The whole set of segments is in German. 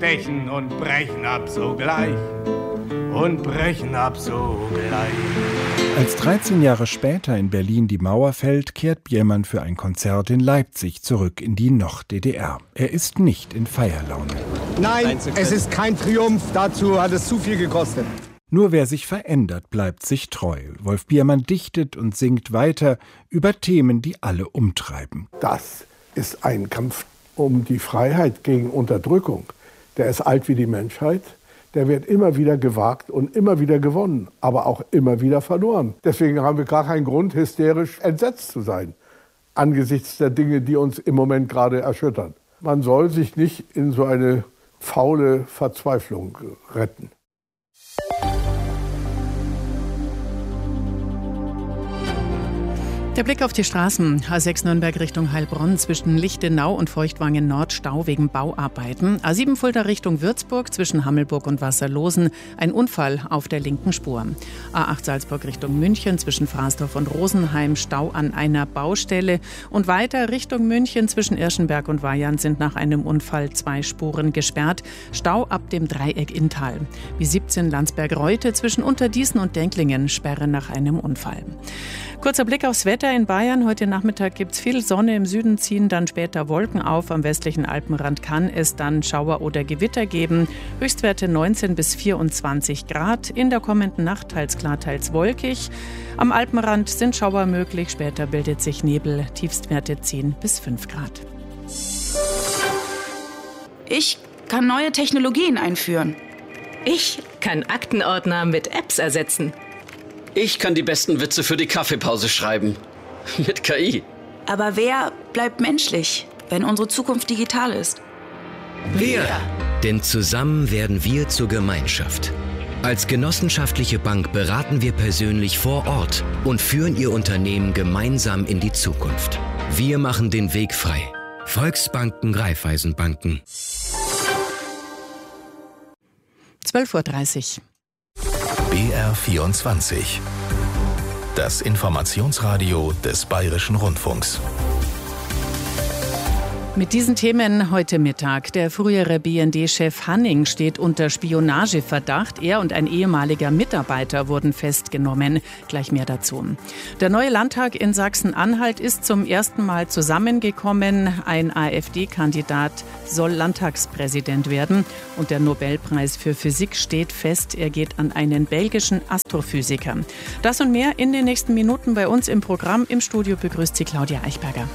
stechen und brechen ab sogleich. Und brechen ab sogleich. Als 13 Jahre später in Berlin die Mauer fällt, kehrt Biermann für ein Konzert in Leipzig zurück in die Noch-DDR. Er ist nicht in Feierlaune. Nein, es ist kein Triumph, dazu hat es zu viel gekostet. Nur wer sich verändert, bleibt sich treu. Wolf Biermann dichtet und singt weiter über Themen, die alle umtreiben. Das ist ein Kampf um die Freiheit gegen Unterdrückung. Der ist alt wie die Menschheit. Der wird immer wieder gewagt und immer wieder gewonnen, aber auch immer wieder verloren. Deswegen haben wir gar keinen Grund, hysterisch entsetzt zu sein, angesichts der Dinge, die uns im Moment gerade erschüttern. Man soll sich nicht in so eine faule Verzweiflung retten. Der Blick auf die Straßen. A6 Nürnberg Richtung Heilbronn zwischen Lichtenau und Feuchtwangen Nord Stau wegen Bauarbeiten. A7 Fulda Richtung Würzburg zwischen Hammelburg und Wasserlosen. Ein Unfall auf der linken Spur. A8 Salzburg Richtung München zwischen Frasdorf und Rosenheim. Stau an einer Baustelle. Und weiter Richtung München zwischen Irschenberg und Weyand sind nach einem Unfall 2 Spuren gesperrt. Stau ab dem Dreieck Inntal. B17 Landsberg-Reute zwischen Unterdießen und Denklingen. Sperre nach einem Unfall. Kurzer Blick aufs Wetter in Bayern. Heute Nachmittag gibt es viel Sonne. Im Süden ziehen dann später Wolken auf. Am westlichen Alpenrand kann es dann Schauer oder Gewitter geben. Höchstwerte 19 bis 24 Grad. In der kommenden Nacht teils klar, teils wolkig. Am Alpenrand sind Schauer möglich. Später bildet sich Nebel. Tiefstwerte 10 bis 5 Grad. Ich kann neue Technologien einführen. Ich kann Aktenordner mit Apps ersetzen. Ich kann die besten Witze für die Kaffeepause schreiben. Mit KI. Aber wer bleibt menschlich, wenn unsere Zukunft digital ist? Wir. Denn zusammen werden wir zur Gemeinschaft. Als genossenschaftliche Bank beraten wir persönlich vor Ort und führen Ihr Unternehmen gemeinsam in die Zukunft. Wir machen den Weg frei. Volksbanken, Raiffeisenbanken. 12:30 Uhr. BR24. Das Informationsradio des Bayerischen Rundfunks. Mit diesen Themen heute Mittag. Der frühere BND-Chef Hanning steht unter Spionageverdacht. Er und ein ehemaliger Mitarbeiter wurden festgenommen. Gleich mehr dazu. Der neue Landtag in Sachsen-Anhalt ist zum ersten Mal zusammengekommen. Ein AfD-Kandidat soll Landtagspräsident werden. Und der Nobelpreis für Physik steht fest. Er geht an einen belgischen Astrophysiker. Das und mehr in den nächsten Minuten bei uns im Programm. Im Studio begrüßt Sie Claudia Eichberger.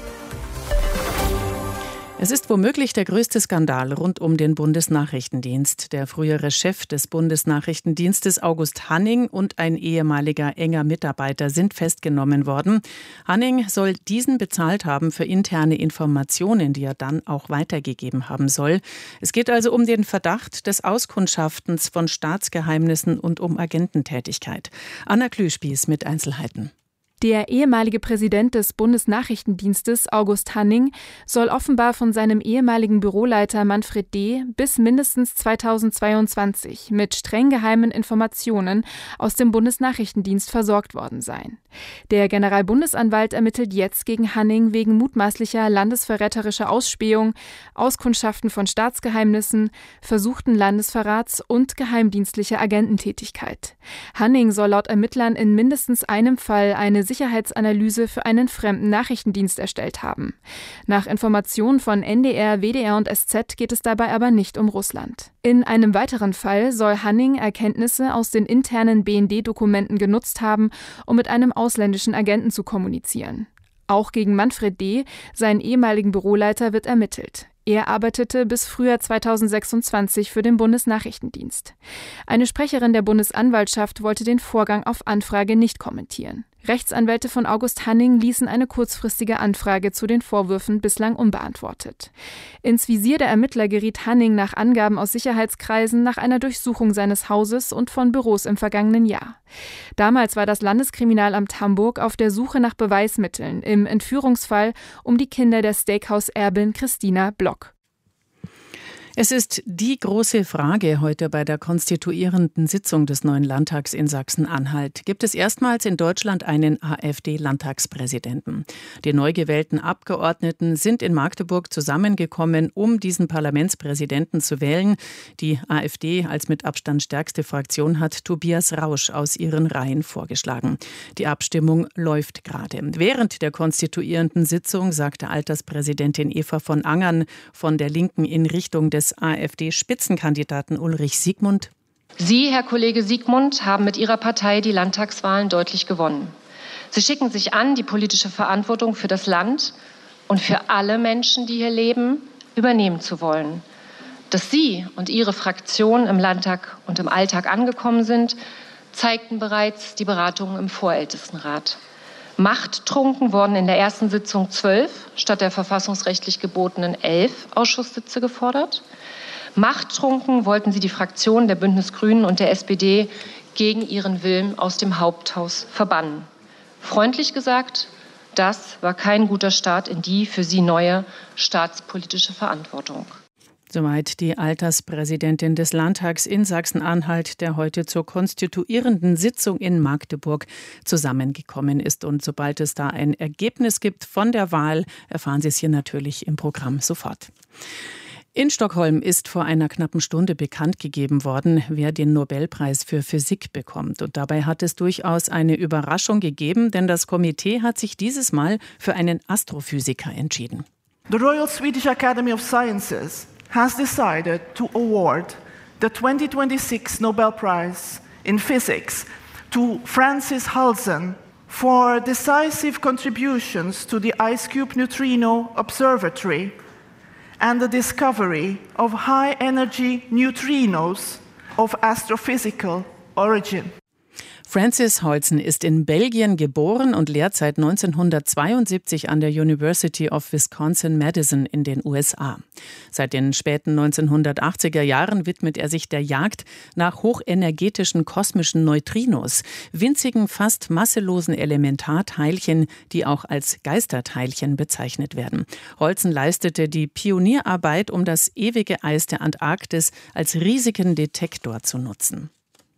Es ist womöglich der größte Skandal rund um den Bundesnachrichtendienst. Der frühere Chef des Bundesnachrichtendienstes August Hanning und ein ehemaliger enger Mitarbeiter sind festgenommen worden. Hanning soll diesen bezahlt haben für interne Informationen, die er dann auch weitergegeben haben soll. Es geht also um den Verdacht des Auskundschaftens von Staatsgeheimnissen und um Agententätigkeit. Anna Klüspieß mit Einzelheiten. Der ehemalige Präsident des Bundesnachrichtendienstes, August Hanning, soll offenbar von seinem ehemaligen Büroleiter Manfred D. bis mindestens 2022 mit streng geheimen Informationen aus dem Bundesnachrichtendienst versorgt worden sein. Der Generalbundesanwalt ermittelt jetzt gegen Hanning wegen mutmaßlicher landesverräterischer Ausspähung, Auskundschaften von Staatsgeheimnissen, versuchten Landesverrats und geheimdienstlicher Agententätigkeit. Hanning soll laut Ermittlern in mindestens einem Fall eine Sicherheitsanalyse für einen fremden Nachrichtendienst erstellt haben. Nach Informationen von NDR, WDR und SZ geht es dabei aber nicht um Russland. In einem weiteren Fall soll Hanning Erkenntnisse aus den internen BND-Dokumenten genutzt haben, um mit einem ausländischen Agenten zu kommunizieren. Auch gegen Manfred D., seinen ehemaligen Büroleiter, wird ermittelt. Er arbeitete bis Frühjahr 2026 für den Bundesnachrichtendienst. Eine Sprecherin der Bundesanwaltschaft wollte den Vorgang auf Anfrage nicht kommentieren. Rechtsanwälte von August Hanning ließen eine kurzfristige Anfrage zu den Vorwürfen bislang unbeantwortet. Ins Visier der Ermittler geriet Hanning nach Angaben aus Sicherheitskreisen nach einer Durchsuchung seines Hauses und von Büros im vergangenen Jahr. Damals war das Landeskriminalamt Hamburg auf der Suche nach Beweismitteln im Entführungsfall um die Kinder der Steakhouse-Erbin Christina Block. Es ist die große Frage heute bei der konstituierenden Sitzung des neuen Landtags in Sachsen-Anhalt. Gibt es erstmals in Deutschland einen AfD-Landtagspräsidenten? Die neu gewählten Abgeordneten sind in Magdeburg zusammengekommen, um diesen Parlamentspräsidenten zu wählen. Die AfD als mit Abstand stärkste Fraktion hat Tobias Rausch aus ihren Reihen vorgeschlagen. Die Abstimmung läuft gerade. Während der konstituierenden Sitzung sagte Alterspräsidentin Eva von Angern von der Linken in Richtung des AfD-Spitzenkandidaten Ulrich Siegmund: Sie, Herr Kollege Siegmund, haben mit Ihrer Partei die Landtagswahlen deutlich gewonnen. Sie schicken sich an, die politische Verantwortung für das Land und für alle Menschen, die hier leben, übernehmen zu wollen. Dass Sie und Ihre Fraktion im Landtag und im Alltag angekommen sind, zeigten bereits die Beratungen im Vorältestenrat. Machttrunken wurden in der ersten Sitzung 12 statt der verfassungsrechtlich gebotenen 11 Ausschusssitze gefordert. Machttrunken wollten sie die Fraktionen der Bündnis-Grünen und der SPD gegen ihren Willen aus dem Haupthaus verbannen. Freundlich gesagt, das war kein guter Start in die für sie neue staatspolitische Verantwortung. Soweit die Alterspräsidentin des Landtags in Sachsen-Anhalt, der heute zur konstituierenden Sitzung in Magdeburg zusammengekommen ist. Und sobald es da ein Ergebnis gibt von der Wahl, erfahren Sie es hier natürlich im Programm sofort. In Stockholm ist vor einer knappen Stunde bekannt gegeben worden, wer den Nobelpreis für Physik bekommt. Und dabei hat es durchaus eine Überraschung gegeben, denn das Komitee hat sich dieses Mal für einen Astrophysiker entschieden. The Royal Swedish Academy of Sciences has decided to award the 2026 Nobel Prize in Physics to Francis Halsen for decisive contributions to the IceCube Neutrino Observatory and the discovery of high-energy neutrinos of astrophysical origin. Francis Halsen ist in Belgien geboren und lehrt seit 1972 an der University of Wisconsin-Madison in den USA. Seit den späten 1980er Jahren widmet er sich der Jagd nach hochenergetischen kosmischen Neutrinos, winzigen, fast masselosen Elementarteilchen, die auch als Geisterteilchen bezeichnet werden. Halsen leistete die Pionierarbeit, um das ewige Eis der Antarktis als riesigen Detektor zu nutzen.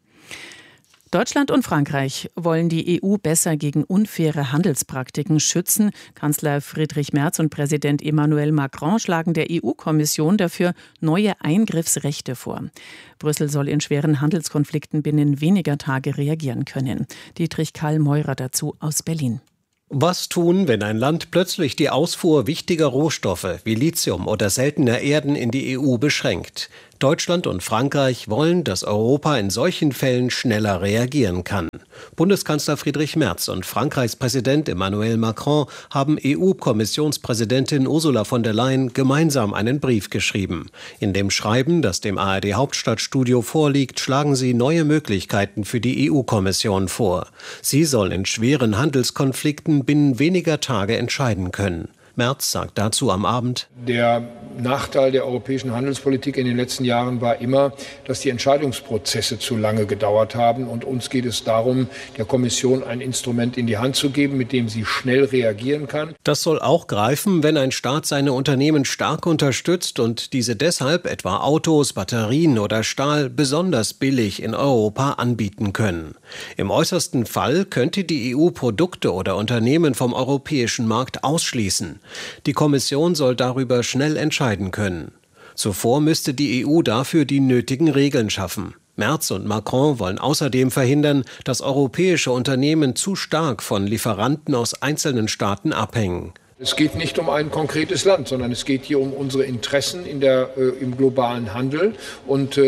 Deutschland und Frankreich wollen die EU besser gegen unfaire Handelspraktiken schützen. Kanzler Friedrich Merz und Präsident Emmanuel Macron schlagen der EU-Kommission dafür neue Eingriffsrechte vor. Brüssel soll in schweren Handelskonflikten binnen weniger Tage reagieren können. Dietrich Karl-Meurer dazu aus Berlin. Was tun, wenn ein Land plötzlich die Ausfuhr wichtiger Rohstoffe wie Lithium oder seltener Erden in die EU beschränkt? Deutschland und Frankreich wollen, dass Europa in solchen Fällen schneller reagieren kann. Bundeskanzler Friedrich Merz und Frankreichs Präsident Emmanuel Macron haben EU-Kommissionspräsidentin Ursula von der Leyen gemeinsam einen Brief geschrieben. In dem Schreiben, das dem ARD-Hauptstadtstudio vorliegt, schlagen sie neue Möglichkeiten für die EU-Kommission vor. Sie soll in schweren Handelskonflikten binnen weniger Tage entscheiden können. Merz sagt dazu am Abend: Der Nachteil der europäischen Handelspolitik in den letzten Jahren war immer, dass die Entscheidungsprozesse zu lange gedauert haben. Und uns geht es darum, der Kommission ein Instrument in die Hand zu geben, mit dem sie schnell reagieren kann. Das soll auch greifen, wenn ein Staat seine Unternehmen stark unterstützt und diese deshalb etwa Autos, Batterien oder Stahl besonders billig in Europa anbieten können. Im äußersten Fall könnte die EU Produkte oder Unternehmen vom europäischen Markt ausschließen. Die Kommission soll darüber schnell entscheiden können. Zuvor müsste die EU dafür die nötigen Regeln schaffen. Merz und Macron wollen außerdem verhindern, dass europäische Unternehmen zu stark von Lieferanten aus einzelnen Staaten abhängen. Es geht nicht um ein konkretes Land, sondern es geht hier um unsere Interessen im globalen Handel. Und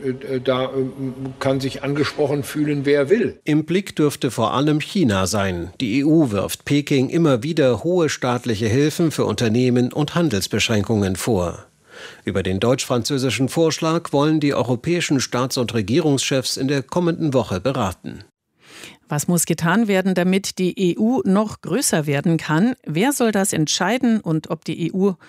da kann sich angesprochen fühlen, wer will. Im Blick dürfte vor allem China sein. Die EU wirft Peking immer wieder hohe staatliche Hilfen für Unternehmen und Handelsbeschränkungen vor. Über den deutsch-französischen Vorschlag wollen die europäischen Staats- und Regierungschefs in der kommenden Woche beraten. Was muss getan werden, damit die EU noch größer werden kann? Wer soll das entscheiden und ob die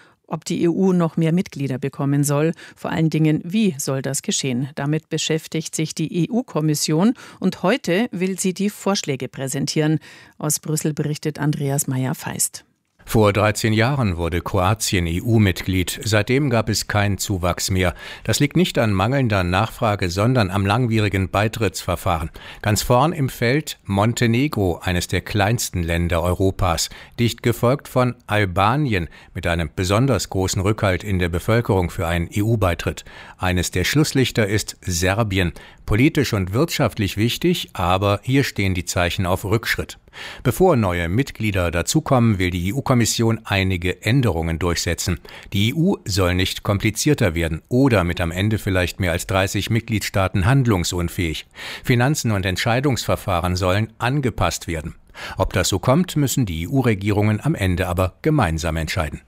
EU noch mehr Mitglieder bekommen soll? Vor allen Dingen, wie soll das geschehen? Damit beschäftigt sich die EU-Kommission und heute will sie die Vorschläge präsentieren. Aus Brüssel berichtet Andreas Meyer-Feist. Vor 13 Jahren wurde Kroatien EU-Mitglied. Seitdem gab es keinen Zuwachs mehr. Das liegt nicht an mangelnder Nachfrage, sondern am langwierigen Beitrittsverfahren. Ganz vorn im Feld Montenegro, eines der kleinsten Länder Europas, dicht gefolgt von Albanien mit einem besonders großen Rückhalt in der Bevölkerung für einen EU-Beitritt. Eines der Schlusslichter ist Serbien. Politisch und wirtschaftlich wichtig, aber hier stehen die Zeichen auf Rückschritt. Bevor neue Mitglieder dazukommen, will die EU-Kommission einige Änderungen durchsetzen. Die EU soll nicht komplizierter werden oder mit am Ende vielleicht mehr als 30 Mitgliedstaaten handlungsunfähig. Finanzen und Entscheidungsverfahren sollen angepasst werden. Ob das so kommt, müssen die EU-Regierungen am Ende aber gemeinsam entscheiden.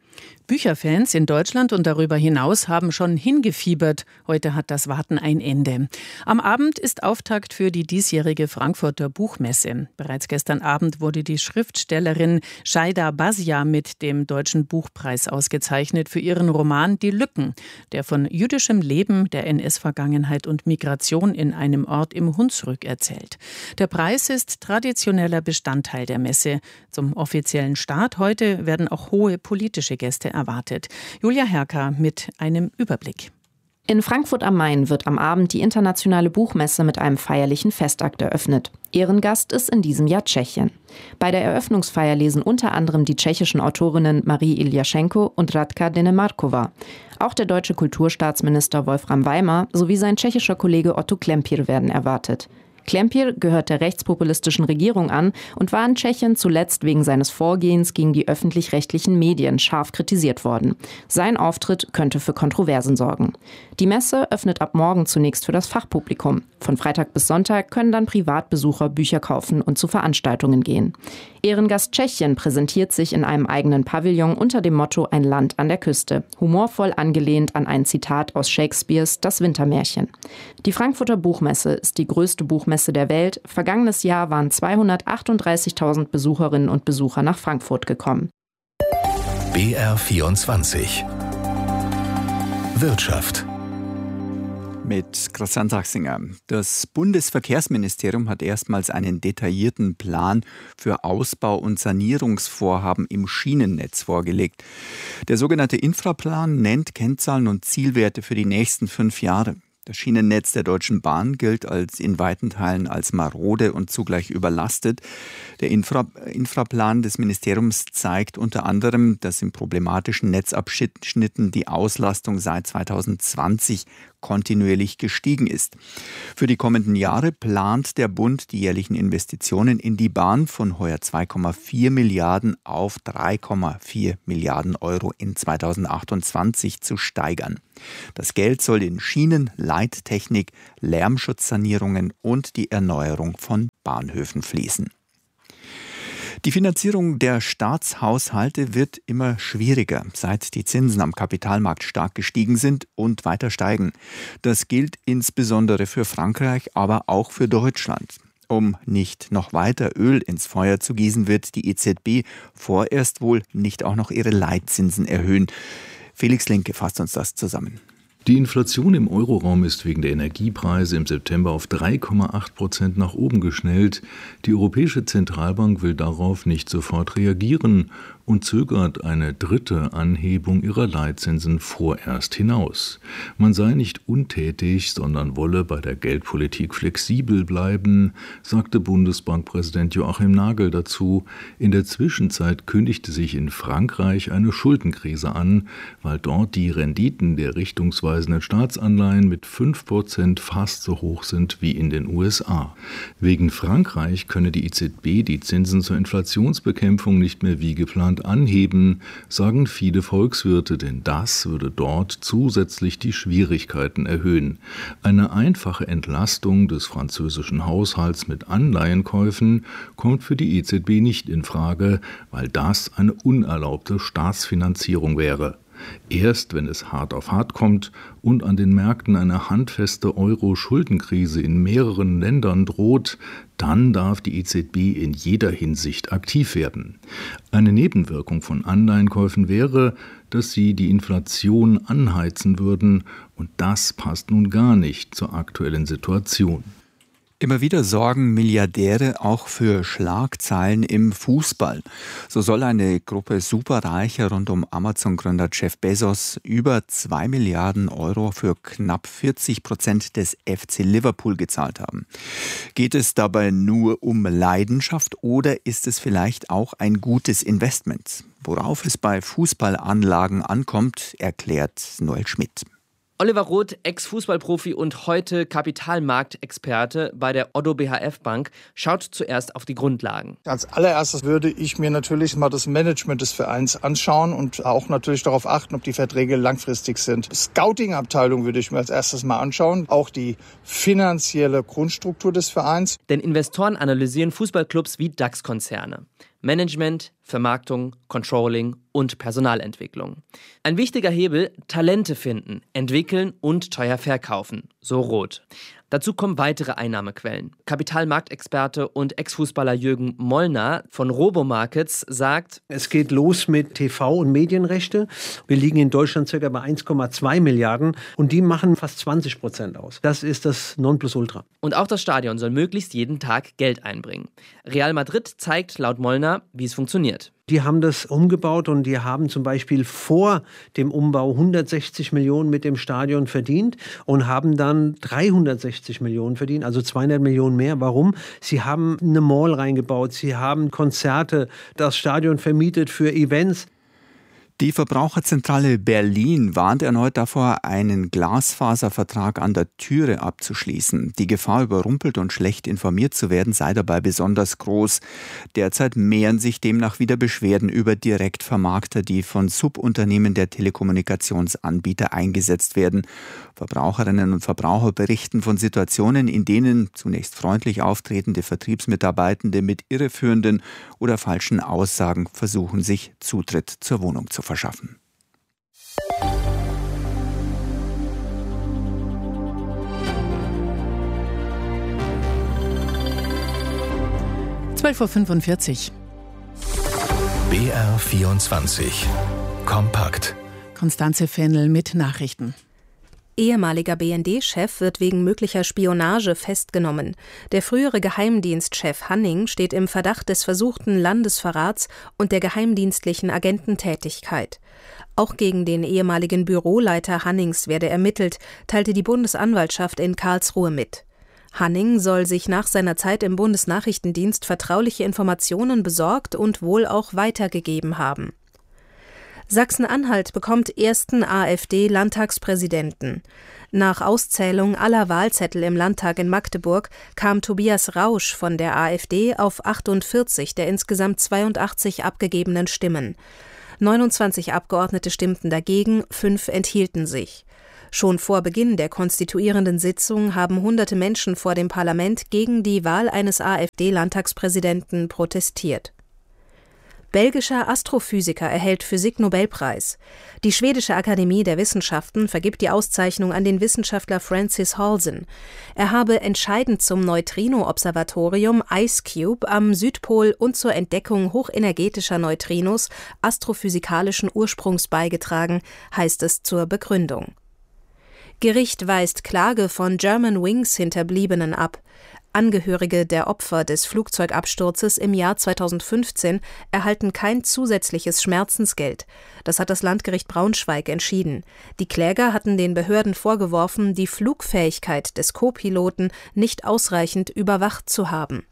Bücherfans in Deutschland und darüber hinaus haben schon hingefiebert. Heute hat das Warten ein Ende. Am Abend ist Auftakt für die diesjährige Frankfurter Buchmesse. Bereits gestern Abend wurde die Schriftstellerin Shaida Bazia mit dem Deutschen Buchpreis ausgezeichnet für ihren Roman Die Lücken, der von jüdischem Leben, der NS-Vergangenheit und Migration in einem Ort im Hunsrück erzählt. Der Preis ist traditioneller Bestandteil der Messe. Zum offiziellen Start heute werden auch hohe politische Gäste erwartet. Julia Herka mit einem Überblick. In Frankfurt am Main wird am Abend die internationale Buchmesse mit einem feierlichen Festakt eröffnet. Ehrengast ist in diesem Jahr Tschechien. Bei der Eröffnungsfeier lesen unter anderem die tschechischen Autorinnen Marie Iljaschenko und Radka Denemarkova. Auch der deutsche Kulturstaatsminister Wolfram Weimer sowie sein tschechischer Kollege Otto Klempir werden erwartet. Klempir gehört der rechtspopulistischen Regierung an und war in Tschechien zuletzt wegen seines Vorgehens gegen die öffentlich-rechtlichen Medien scharf kritisiert worden. Sein Auftritt könnte für Kontroversen sorgen. Die Messe öffnet ab morgen zunächst für das Fachpublikum. Von Freitag bis Sonntag können dann Privatbesucher Bücher kaufen und zu Veranstaltungen gehen. Ehrengast Tschechien präsentiert sich in einem eigenen Pavillon unter dem Motto Ein Land an der Küste, humorvoll angelehnt an ein Zitat aus Shakespeares Das Wintermärchen. Die Frankfurter Buchmesse ist die größte Buchmesse der Welt. Vergangenes Jahr waren 238.000 Besucherinnen und Besucher nach Frankfurt gekommen. BR24 Wirtschaft mit Christian Sachsinger. Das Bundesverkehrsministerium hat erstmals einen detaillierten Plan für Ausbau- und Sanierungsvorhaben im Schienennetz vorgelegt. Der sogenannte Infraplan nennt Kennzahlen und Zielwerte für die nächsten 5 Jahre. Das Schienennetz der Deutschen Bahn gilt in weiten Teilen als marode und zugleich überlastet. Der Infraplan des Ministeriums zeigt unter anderem, dass in problematischen Netzabschnitten die Auslastung seit 2020 kontinuierlich gestiegen ist. Für die kommenden Jahre plant der Bund, die jährlichen Investitionen in die Bahn von heuer 2,4 Milliarden auf 3,4 Milliarden Euro in 2028 zu steigern. Das Geld soll in Schienen, Leittechnik, Lärmschutzsanierungen und die Erneuerung von Bahnhöfen fließen. Die Finanzierung der Staatshaushalte wird immer schwieriger, seit die Zinsen am Kapitalmarkt stark gestiegen sind und weiter steigen. Das gilt insbesondere für Frankreich, aber auch für Deutschland. Um nicht noch weiter Öl ins Feuer zu gießen, wird die EZB vorerst wohl nicht auch noch ihre Leitzinsen erhöhen. Felix Linke fasst uns das zusammen. Die Inflation im Euroraum ist wegen der Energiepreise im September auf 3,8% nach oben geschnellt. Die Europäische Zentralbank will darauf nicht sofort reagieren und zögert eine dritte Anhebung ihrer Leitzinsen vorerst hinaus. Man sei nicht untätig, sondern wolle bei der Geldpolitik flexibel bleiben, sagte Bundesbankpräsident Joachim Nagel dazu. In der Zwischenzeit kündigte sich in Frankreich eine Schuldenkrise an, weil dort die Renditen der richtungsweisenden Staatsanleihen mit 5% fast so hoch sind wie in den USA. Wegen Frankreich könne die EZB die Zinsen zur Inflationsbekämpfung nicht mehr wie geplant anheben, sagen viele Volkswirte, denn das würde dort zusätzlich die Schwierigkeiten erhöhen. Eine einfache Entlastung des französischen Haushalts mit Anleihenkäufen kommt für die EZB nicht in Frage, weil das eine unerlaubte Staatsfinanzierung wäre. Erst wenn es hart auf hart kommt und an den Märkten eine handfeste Euro-Schuldenkrise in mehreren Ländern droht, dann darf die EZB in jeder Hinsicht aktiv werden. Eine Nebenwirkung von Anleihenkäufen wäre, dass sie die Inflation anheizen würden, und das passt nun gar nicht zur aktuellen Situation. Immer wieder sorgen Milliardäre auch für Schlagzeilen im Fußball. So soll eine Gruppe Superreicher rund um Amazon-Gründer Jeff Bezos über 2 Milliarden Euro für knapp 40% des FC Liverpool gezahlt haben. Geht es dabei nur um Leidenschaft oder ist es vielleicht auch ein gutes Investment? Worauf es bei Fußballanlagen ankommt, erklärt Noel Schmidt. Oliver Roth, Ex-Fußballprofi und heute Kapitalmarktexperte bei der Oddo BHF Bank, schaut zuerst auf die Grundlagen. Als allererstes würde ich mir natürlich mal das Management des Vereins anschauen und auch natürlich darauf achten, ob die Verträge langfristig sind. Scouting-Abteilung würde ich mir als erstes mal anschauen, auch die finanzielle Grundstruktur des Vereins. Denn Investoren analysieren Fußballclubs wie DAX-Konzerne. Management, Vermarktung, Controlling und Personalentwicklung. Ein wichtiger Hebel: Talente finden, entwickeln und teuer verkaufen, so Roth. Dazu kommen weitere Einnahmequellen. Kapitalmarktexperte und Ex-Fußballer Jürgen Mollner von Robomarkets sagt: Es geht los mit TV- und Medienrechte. Wir liegen in Deutschland ca. bei 1,2 Milliarden und die machen fast 20% aus. Das ist das Nonplusultra. Und auch das Stadion soll möglichst jeden Tag Geld einbringen. Real Madrid zeigt laut Mollner, wie es funktioniert. Die haben das umgebaut und die haben zum Beispiel vor dem Umbau 160 Millionen mit dem Stadion verdient und haben dann 360 Millionen verdient, also 200 Millionen mehr. Warum? Sie haben eine Mall reingebaut, sie haben Konzerte, das Stadion vermietet für Events. Die Verbraucherzentrale Berlin warnt erneut davor, einen Glasfaservertrag an der Türe abzuschließen. Die Gefahr, überrumpelt und schlecht informiert zu werden, sei dabei besonders groß. Derzeit mehren sich demnach wieder Beschwerden über Direktvermarkter, die von Subunternehmen der Telekommunikationsanbieter eingesetzt werden. Verbraucherinnen und Verbraucher berichten von Situationen, in denen zunächst freundlich auftretende Vertriebsmitarbeitende mit irreführenden oder falschen Aussagen versuchen, sich Zutritt zur Wohnung zu verschaffen. (12:45 Uhr). BR24 Kompakt. Konstanze Fennel mit Nachrichten. Ehemaliger BND-Chef wird wegen möglicher Spionage festgenommen. Der frühere Geheimdienstchef Hanning steht im Verdacht des versuchten Landesverrats und der geheimdienstlichen Agententätigkeit. Auch gegen den ehemaligen Büroleiter Hannings werde ermittelt, teilte die Bundesanwaltschaft in Karlsruhe mit. Hanning soll sich nach seiner Zeit im Bundesnachrichtendienst vertrauliche Informationen besorgt und wohl auch weitergegeben haben. Sachsen-Anhalt bekommt ersten AfD-Landtagspräsidenten. Nach Auszählung aller Wahlzettel im Landtag in Magdeburg kam Tobias Rausch von der AfD auf 48 der insgesamt 82 abgegebenen Stimmen. 29 Abgeordnete stimmten dagegen, 5 enthielten sich. Schon vor Beginn der konstituierenden Sitzung haben hunderte Menschen vor dem Parlament gegen die Wahl eines AfD-Landtagspräsidenten protestiert. Belgischer Astrophysiker erhält Physik-Nobelpreis. Die Schwedische Akademie der Wissenschaften vergibt die Auszeichnung an den Wissenschaftler Francis Halsen. Er habe entscheidend zum Neutrino-Observatorium IceCube am Südpol und zur Entdeckung hochenergetischer Neutrinos astrophysikalischen Ursprungs beigetragen, heißt es zur Begründung. Gericht weist Klage von Germanwings Hinterbliebenen ab. Angehörige der Opfer des Flugzeugabsturzes im Jahr 2015 erhalten kein zusätzliches Schmerzensgeld. Das hat das Landgericht Braunschweig entschieden. Die Kläger hatten den Behörden vorgeworfen, die Flugfähigkeit des Co-Piloten nicht ausreichend überwacht zu haben.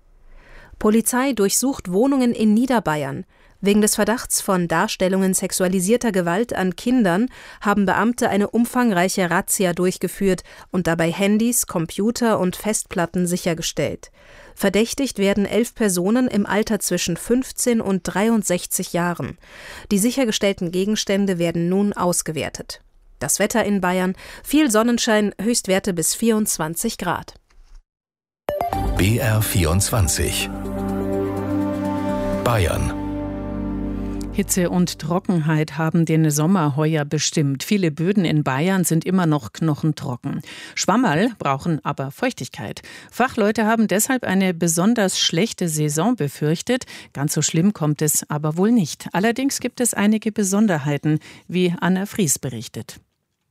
Polizei durchsucht Wohnungen in Niederbayern. Wegen des Verdachts von Darstellungen sexualisierter Gewalt an Kindern haben Beamte eine umfangreiche Razzia durchgeführt und dabei Handys, Computer und Festplatten sichergestellt. Verdächtigt werden 11 Personen im Alter zwischen 15 und 63 Jahren. Die sichergestellten Gegenstände werden nun ausgewertet. Das Wetter in Bayern: viel Sonnenschein, Höchstwerte bis 24 Grad. BR24 Bayern. Hitze und Trockenheit haben den Sommer heuer bestimmt. Viele Böden in Bayern sind immer noch knochentrocken. Schwammerl brauchen aber Feuchtigkeit. Fachleute haben deshalb eine besonders schlechte Saison befürchtet. Ganz so schlimm kommt es aber wohl nicht. Allerdings gibt es einige Besonderheiten, wie Anna Fries berichtet.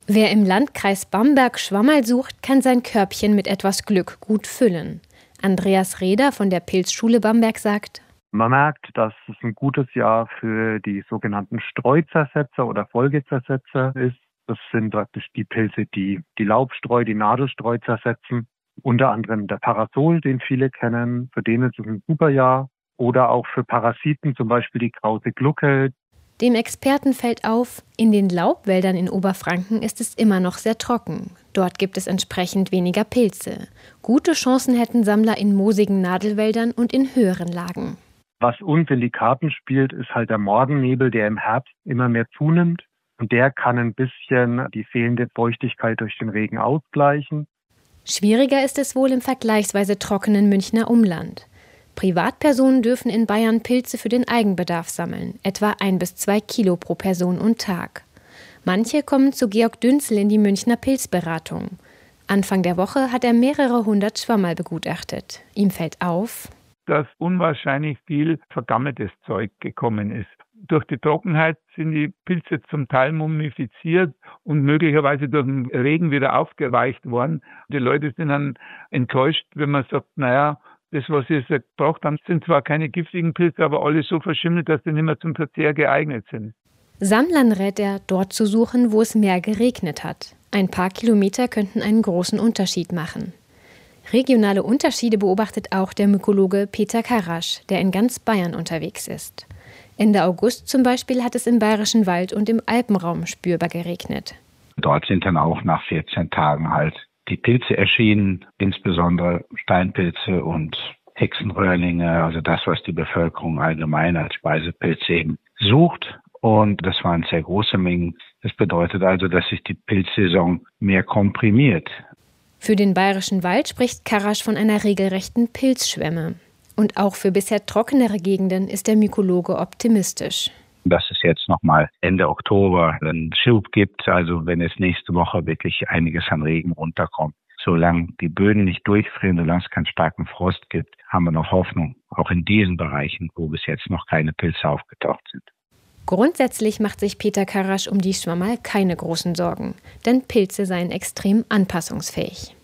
Wer im Landkreis Bamberg Schwammerl sucht, kann sein Körbchen mit etwas Glück gut füllen. Andreas Reder von der Pilzschule Bamberg sagt: Man merkt, dass es ein gutes Jahr für die sogenannten Streuzersetzer oder Folgezersetzer ist. Das sind praktisch die Pilze, die Laubstreu, die Nadelstreu zersetzen. Unter anderem der Parasol, den viele kennen, für den ist es ein super Jahr. Oder auch für Parasiten, zum Beispiel die Krause Glucke. Dem Experten fällt auf, in den Laubwäldern in Oberfranken ist es immer noch sehr trocken. Dort gibt es entsprechend weniger Pilze. Gute Chancen hätten Sammler in moosigen Nadelwäldern und in höheren Lagen. Was uns in die Karten spielt, ist halt der Morgennebel, der im Herbst immer mehr zunimmt. Und der kann ein bisschen die fehlende Feuchtigkeit durch den Regen ausgleichen. Schwieriger ist es wohl im vergleichsweise trockenen Münchner Umland. Privatpersonen dürfen in Bayern Pilze für den Eigenbedarf sammeln, etwa 1 bis 2 Kilo pro Person und Tag. Manche kommen zu Georg Dünzel in die Münchner Pilzberatung. Anfang der Woche hat er mehrere hundert Schwammerl begutachtet. Ihm fällt auf, dass unwahrscheinlich viel vergammeltes Zeug gekommen ist. Durch die Trockenheit sind die Pilze zum Teil mumifiziert und möglicherweise durch den Regen wieder aufgeweicht worden. Die Leute sind dann enttäuscht, wenn man sagt, naja, das, was sie jetzt gebraucht haben, sind zwar keine giftigen Pilze, aber alle so verschimmelt, dass sie nicht mehr zum Verzehr geeignet sind. Sammlern rät er, dort zu suchen, wo es mehr geregnet hat. Ein paar Kilometer könnten einen großen Unterschied machen. Regionale Unterschiede beobachtet auch der Mykologe Peter Karasch, der in ganz Bayern unterwegs ist. Ende August zum Beispiel hat es im Bayerischen Wald und im Alpenraum spürbar geregnet. Dort sind dann auch nach 14 Tagen halt die Pilze erschienen, insbesondere Steinpilze und Hexenröhrlinge, also das, was die Bevölkerung allgemein als Speisepilze eben sucht. Und das waren sehr große Mengen. Das bedeutet also, dass sich die Pilzsaison mehr komprimiert. Für den Bayerischen Wald spricht Karasch von einer regelrechten Pilzschwemme. Und auch für bisher trockenere Gegenden ist der Mykologe optimistisch. Dass es jetzt nochmal Ende Oktober einen Schub gibt, also wenn es nächste Woche wirklich einiges an Regen runterkommt. Solange die Böden nicht durchfrieren, solange es keinen starken Frost gibt, haben wir noch Hoffnung, auch in diesen Bereichen, wo bis jetzt noch keine Pilze aufgetaucht sind. Grundsätzlich macht sich Peter Karasch um die Schwammerl keine großen Sorgen, denn Pilze seien extrem anpassungsfähig.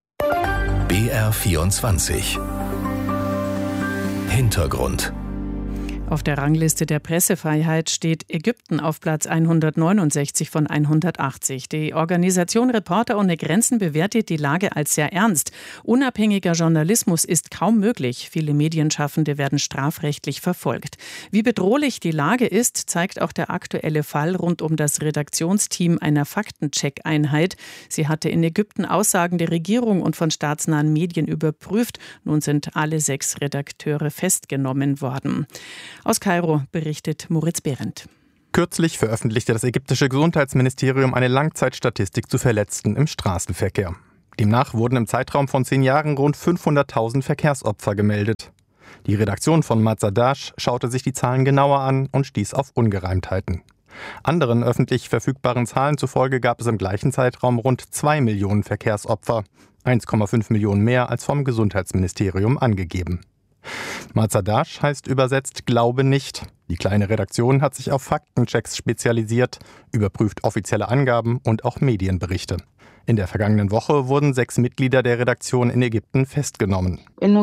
BR24 Hintergrund. Auf der Rangliste der Pressefreiheit steht Ägypten auf Platz 169 von 180. Die Organisation Reporter ohne Grenzen bewertet die Lage als sehr ernst. Unabhängiger Journalismus ist kaum möglich. Viele Medienschaffende werden strafrechtlich verfolgt. Wie bedrohlich die Lage ist, zeigt auch der aktuelle Fall rund um das Redaktionsteam einer Faktencheck-Einheit. Sie hatte in Ägypten Aussagen der Regierung und von staatsnahen Medien überprüft. Nun sind alle 6 Redakteure festgenommen worden. Aus Kairo berichtet Moritz Behrendt. Kürzlich veröffentlichte das ägyptische Gesundheitsministerium eine Langzeitstatistik zu Verletzten im Straßenverkehr. Demnach wurden im Zeitraum von 10 Jahren rund 500.000 Verkehrsopfer gemeldet. Die Redaktion von Mazadash schaute sich die Zahlen genauer an und stieß auf Ungereimtheiten. Anderen öffentlich verfügbaren Zahlen zufolge gab es im gleichen Zeitraum rund 2 Millionen Verkehrsopfer, 1,5 Millionen mehr als vom Gesundheitsministerium angegeben. Mazadash heißt übersetzt Glaube nicht. Die kleine Redaktion hat sich auf Faktenchecks spezialisiert, überprüft offizielle Angaben und auch Medienberichte. In der vergangenen Woche wurden 6 Mitglieder der Redaktion in Ägypten festgenommen.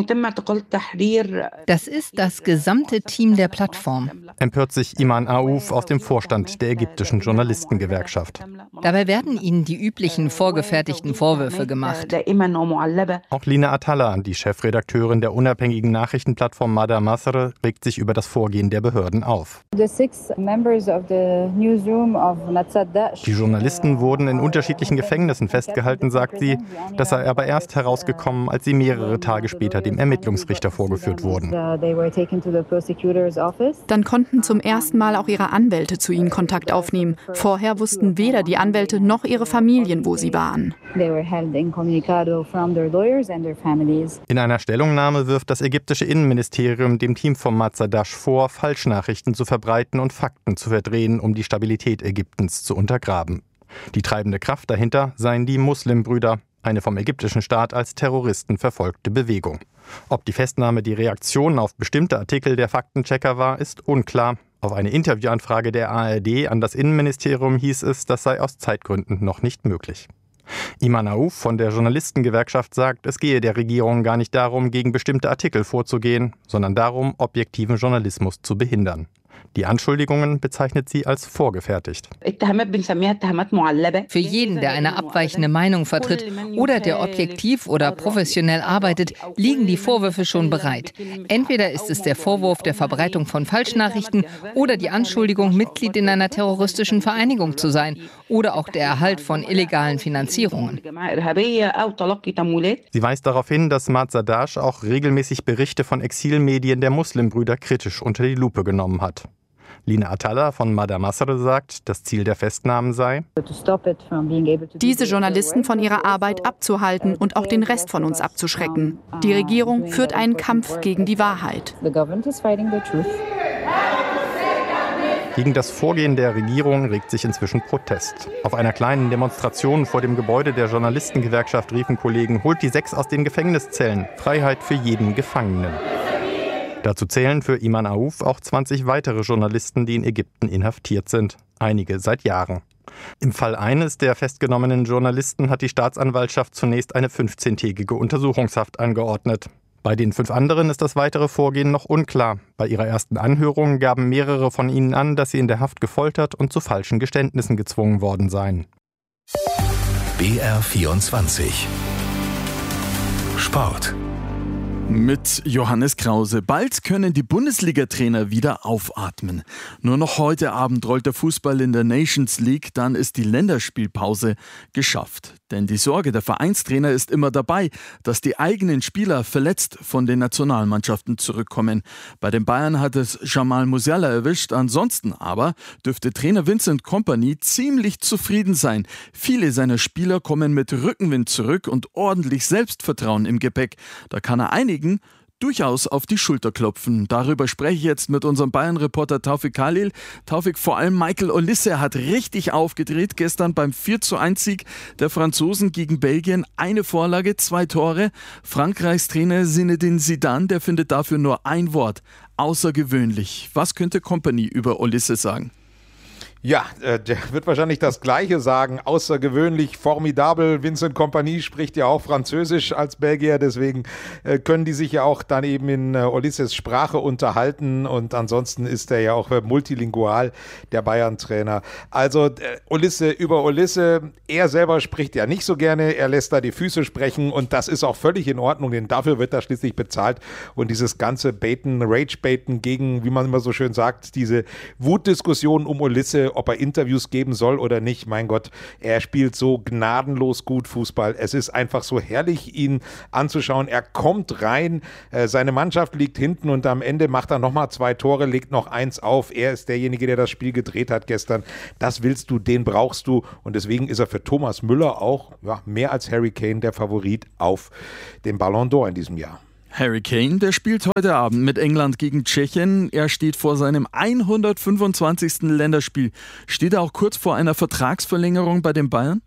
Das ist das gesamte Team der Plattform. Empört sich Iman Aouf aus dem Vorstand der ägyptischen Journalistengewerkschaft. Dabei werden ihnen die üblichen vorgefertigten Vorwürfe gemacht. Auch Lina Atalla, die Chefredakteurin der unabhängigen Nachrichtenplattform Mada Masr, regt sich über das Vorgehen der Behörden auf. Die Journalisten wurden in unterschiedlichen Gefängnissen festgehalten, sagt sie. Das sei aber erst herausgekommen, als sie mehrere Tage später dem Ermittlungsrichter vorgeführt wurden. Dann konnten zum ersten Mal auch ihre Anwälte zu ihnen Kontakt aufnehmen. Vorher wussten weder die Anwälte noch ihre Familien, wo sie waren. In einer Stellungnahme wirft das ägyptische Innenministerium dem Team von Mazadash vor, Falschnachrichten zu verbreiten und Fakten zu verdrehen, um die Stabilität Ägyptens zu untergraben. Die treibende Kraft dahinter seien die Muslimbrüder, eine vom ägyptischen Staat als Terroristen verfolgte Bewegung. Ob die Festnahme die Reaktion auf bestimmte Artikel der Faktenchecker war, ist unklar. Auf eine Interviewanfrage der ARD an das Innenministerium hieß es, das sei aus Zeitgründen noch nicht möglich. Iman Aouf von der Journalistengewerkschaft sagt, es gehe der Regierung gar nicht darum, gegen bestimmte Artikel vorzugehen, sondern darum, objektiven Journalismus zu behindern. Die Anschuldigungen bezeichnet sie als vorgefertigt. Für jeden, der eine abweichende Meinung vertritt oder der objektiv oder professionell arbeitet, liegen die Vorwürfe schon bereit. Entweder ist es der Vorwurf der Verbreitung von Falschnachrichten oder die Anschuldigung, Mitglied in einer terroristischen Vereinigung zu sein oder auch der Erhalt von illegalen Finanzierungen. Sie weist darauf hin, dass Maad Sadash auch regelmäßig Berichte von Exilmedien der Muslimbrüder kritisch unter die Lupe genommen hat. Lina Atalla von Mada Masr sagt, das Ziel der Festnahmen sei, diese Journalisten von ihrer Arbeit abzuhalten und auch den Rest von uns abzuschrecken. Die Regierung führt einen Kampf gegen die Wahrheit. Gegen das Vorgehen der Regierung regt sich inzwischen Protest. Auf einer kleinen Demonstration vor dem Gebäude der Journalistengewerkschaft riefen Kollegen, holt die 6 aus den Gefängniszellen, Freiheit für jeden Gefangenen. Dazu zählen für Iman Aouf auch 20 weitere Journalisten, die in Ägypten inhaftiert sind. Einige seit Jahren. Im Fall eines der festgenommenen Journalisten hat die Staatsanwaltschaft zunächst eine 15-tägige Untersuchungshaft angeordnet. Bei den 5 anderen ist das weitere Vorgehen noch unklar. Bei ihrer ersten Anhörung gaben mehrere von ihnen an, dass sie in der Haft gefoltert und zu falschen Geständnissen gezwungen worden seien. BR24 Sport. Mit Johannes Krause. Bald können die Bundesliga-Trainer wieder aufatmen. Nur noch heute Abend rollt der Fußball in der Nations League, dann ist die Länderspielpause geschafft. Denn die Sorge der Vereinstrainer ist immer dabei, dass die eigenen Spieler verletzt von den Nationalmannschaften zurückkommen. Bei den Bayern hat es Jamal Musiala erwischt, ansonsten aber dürfte Trainer Vincent Kompany ziemlich zufrieden sein. Viele seiner Spieler kommen mit Rückenwind zurück und ordentlich Selbstvertrauen im Gepäck. Da kann er einigen durchaus auf die Schulter klopfen. Darüber spreche ich jetzt mit unserem Bayern-Reporter Taufik Khalil. Taufik, vor allem Michael Olise hat richtig aufgedreht. Gestern beim 4:1-Sieg der Franzosen gegen Belgien. 1 Vorlage, 2 Tore. Frankreichs Trainer Zinedine Zidane, der findet dafür nur ein Wort. Außergewöhnlich. Was könnte Kompany über Olise sagen? Ja, der wird wahrscheinlich das Gleiche sagen. Außergewöhnlich, formidabel. Vincent Kompany spricht ja auch Französisch als Belgier, deswegen können die sich ja auch dann eben in Olises Sprache unterhalten und ansonsten ist er ja auch multilingual, der Bayern-Trainer. Also über Olise, er selber spricht ja nicht so gerne, er lässt da die Füße sprechen und das ist auch völlig in Ordnung, denn dafür wird er schließlich bezahlt und dieses ganze Rage-Baiten gegen, wie man immer so schön sagt, diese Wutdiskussion um Olise, ob er Interviews geben soll oder nicht. Mein Gott, er spielt so gnadenlos gut Fußball. Es ist einfach so herrlich, ihn anzuschauen. Er kommt rein, seine Mannschaft liegt hinten und am Ende macht er nochmal 2 Tore, legt noch 1 auf. Er ist derjenige, der das Spiel gedreht hat gestern. Das willst du, den brauchst du und deswegen ist er für Thomas Müller auch mehr als Harry Kane der Favorit auf den Ballon d'Or in diesem Jahr. Harry Kane, der spielt heute Abend mit England gegen Tschechien. Er steht vor seinem 125. Länderspiel. Steht er auch kurz vor einer Vertragsverlängerung bei den Bayern?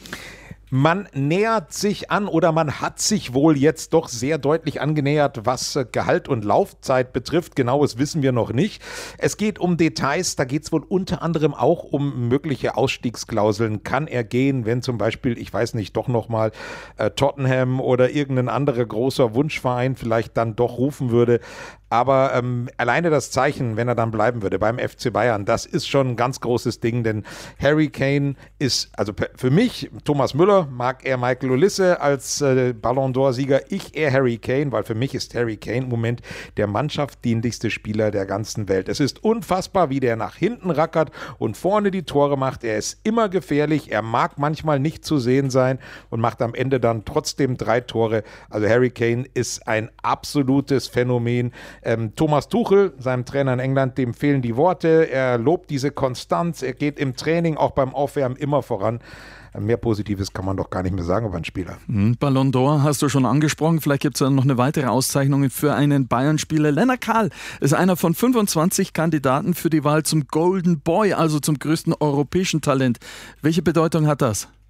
Man nähert sich an oder man hat sich wohl jetzt doch sehr deutlich angenähert, was Gehalt und Laufzeit betrifft. Genaues wissen wir noch nicht. Es geht um Details, da geht es wohl unter anderem auch um mögliche Ausstiegsklauseln. Kann er gehen, wenn zum Beispiel, ich weiß nicht, doch nochmal Tottenham oder irgendein anderer großer Wunschverein vielleicht dann doch rufen würde. Aber alleine das Zeichen, wenn er dann bleiben würde beim FC Bayern, das ist schon ein ganz großes Ding, denn Harry Kane ist, also für mich, Thomas Müller mag er Michael Olise als Ballon d'Or-Sieger, ich eher Harry Kane, weil für mich ist Harry Kane im Moment der mannschaftsdienlichste Spieler der ganzen Welt. Es ist unfassbar, wie der nach hinten rackert und vorne die Tore macht. Er ist immer gefährlich, er mag manchmal nicht zu sehen sein und macht am Ende dann trotzdem 3 Tore. Also Harry Kane ist ein absolutes Phänomen. Thomas Tuchel, seinem Trainer in England, dem fehlen die Worte. Er lobt diese Konstanz. Er geht im Training, auch beim Aufwärmen, immer voran. Mehr Positives kann man doch gar nicht mehr sagen über einen Spieler. Ballon d'Or hast du schon angesprochen. Vielleicht gibt es ja noch eine weitere Auszeichnung für einen Bayern-Spieler. Lennart Kahl ist einer von 25 Kandidaten für die Wahl zum Golden Boy, also zum größten europäischen Talent. Welche Bedeutung hat das?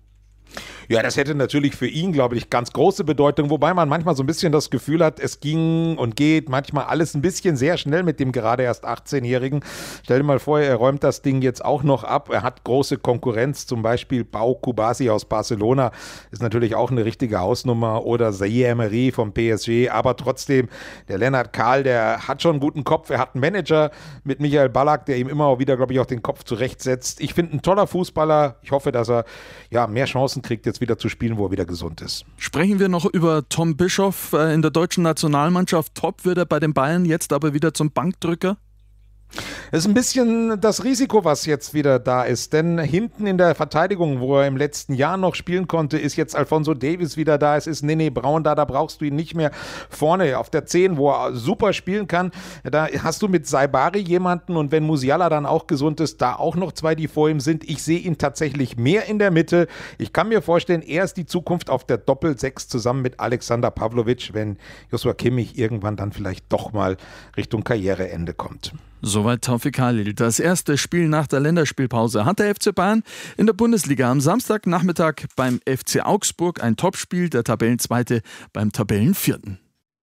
Ja, das hätte natürlich für ihn, glaube ich, ganz große Bedeutung, wobei man manchmal so ein bisschen das Gefühl hat, es ging und geht manchmal alles ein bisschen sehr schnell mit dem gerade erst 18-Jährigen. Stell dir mal vor, er räumt das Ding jetzt auch noch ab. Er hat große Konkurrenz, zum Beispiel Pau Kubasi aus Barcelona, ist natürlich auch eine richtige Hausnummer, oder Zaire Emery vom PSG, aber trotzdem, der Lennart Kahl, der hat schon einen guten Kopf. Er hat einen Manager mit Michael Ballack, der ihm immer wieder, glaube ich, auch den Kopf zurechtsetzt. Ich finde, ein toller Fußballer. Ich hoffe, dass er mehr Chancen kriegt, jetzt wieder zu spielen, wo er wieder gesund ist. Sprechen wir noch über Tom Bischoff in der deutschen Nationalmannschaft. Top wird er bei den Bayern jetzt aber wieder zum Bankdrücker? Es ist ein bisschen das Risiko, was jetzt wieder da ist, denn hinten in der Verteidigung, wo er im letzten Jahr noch spielen konnte, ist jetzt Alphonso Davies wieder da, es ist Nene Braun da brauchst du ihn nicht mehr. Vorne auf der 10, wo er super spielen kann, da hast du mit Saibari jemanden, und wenn Musiala dann auch gesund ist, da auch noch zwei, die vor ihm sind. Ich sehe ihn tatsächlich mehr in der Mitte. Ich kann mir vorstellen, er ist die Zukunft auf der Doppel-6 zusammen mit Alexander Pavlovic, wenn Joshua Kimmich irgendwann dann vielleicht doch mal Richtung Karriereende kommt. Soweit Taufik Halil. Das erste Spiel nach der Länderspielpause hat der FC Bayern in der Bundesliga am Samstagnachmittag beim FC Augsburg, ein Topspiel, der Tabellenzweite beim Tabellenvierten.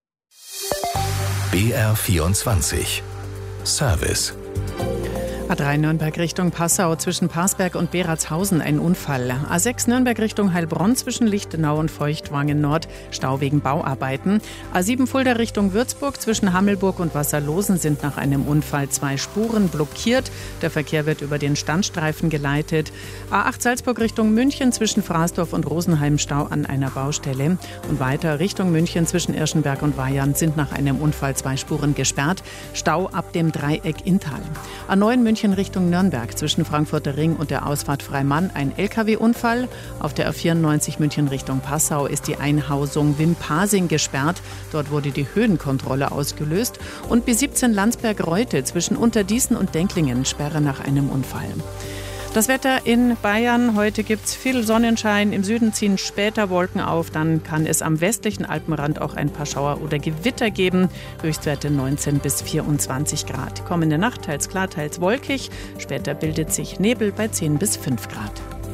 BR24 Service. A3 Nürnberg Richtung Passau zwischen Parsberg und Beratshausen ein Unfall. A6 Nürnberg Richtung Heilbronn zwischen Lichtenau und Feuchtwangen Nord Stau wegen Bauarbeiten. A7 Fulda Richtung Würzburg zwischen Hammelburg und Wasserlosen sind nach einem Unfall 2 Spuren blockiert. Der Verkehr wird über den Standstreifen geleitet. A8 Salzburg Richtung München zwischen Fraßdorf und Rosenheim Stau an einer Baustelle. Und weiter Richtung München zwischen Irschenberg und Weihern sind nach einem Unfall 2 Spuren gesperrt. Stau ab dem Dreieck Inntal. A9 München Richtung Nürnberg zwischen Frankfurter Ring und der Ausfahrt Freimann ein LKW-Unfall. Auf der A94 München Richtung Passau ist die Einhausung Wimpasing gesperrt. Dort wurde die Höhenkontrolle ausgelöst. Und B17 Landsberg-Reute zwischen Unterdießen und Denklingen Sperre nach einem Unfall. Das Wetter in Bayern. Heute gibt es viel Sonnenschein. Im Süden ziehen später Wolken auf. Dann kann es am westlichen Alpenrand auch ein paar Schauer oder Gewitter geben. Höchstwerte 19 bis 24 Grad. Kommende Nacht teils klar, teils wolkig. Später bildet sich Nebel bei 10 bis 5 Grad.